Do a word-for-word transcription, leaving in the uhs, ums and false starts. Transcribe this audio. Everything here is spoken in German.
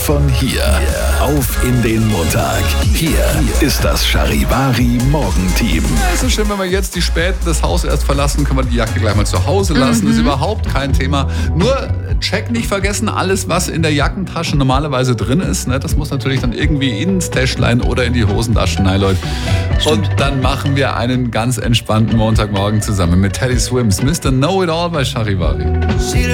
von hier auf in den Montag. Hier ist das Charivari Morgenteam. Ja, ist so schön, wenn wir jetzt die Späten das Haus erst verlassen, können wir die Jacke gleich mal zu Hause lassen. Mhm. Ist überhaupt kein Thema. Nur Check nicht vergessen, alles, was in der Jackentasche normalerweise drin ist, ne, das muss natürlich dann irgendwie ins Täschlein oder in die Hosentaschen, nein, Leute. Und dann machen wir einen ganz entspannten Montagmorgen zusammen mit Teddy Swims. Mister Know It All bei Charivari.